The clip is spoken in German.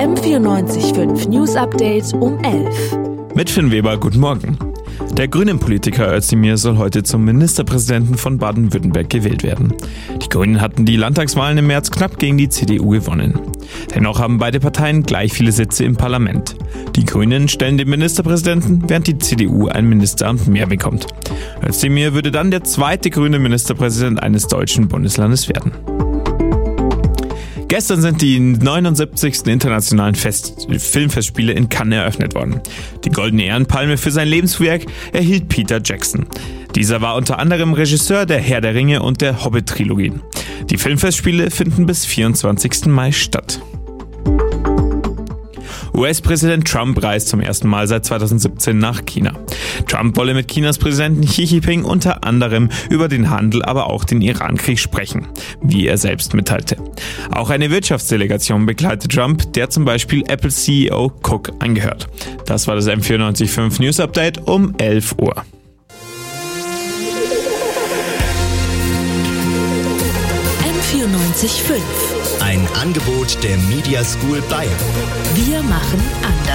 M94.5 News Update um 11. Mit Finn Weber, guten Morgen. Der Grünen-Politiker Özdemir soll heute zum Ministerpräsidenten von Baden-Württemberg gewählt werden. Die Grünen hatten die Landtagswahlen im März knapp gegen die CDU gewonnen. Dennoch haben beide Parteien gleich viele Sitze im Parlament. Die Grünen stellen den Ministerpräsidenten, während die CDU ein Ministeramt mehr bekommt. Özdemir würde dann der zweite grüne Ministerpräsident eines deutschen Bundeslandes werden. Gestern sind die 79. internationalen Filmfestspiele in Cannes eröffnet worden. Die Goldene Ehrenpalme für sein Lebenswerk erhielt Peter Jackson. Dieser war unter anderem Regisseur der Herr der Ringe und der Hobbit-Trilogien. Die Filmfestspiele finden bis 24. Mai statt. US-Präsident Trump reist zum ersten Mal seit 2017 nach China. Trump wolle mit Chinas Präsidenten Xi Jinping unter anderem über den Handel, aber auch den Iran-Krieg sprechen, wie er selbst mitteilte. Auch eine Wirtschaftsdelegation begleitet Trump, der zum Beispiel Apple-CEO Cook angehört. Das war das M94.5 News Update um 11 Uhr. M94.5. Ein Angebot der Media School Bayern. Wir machen anders.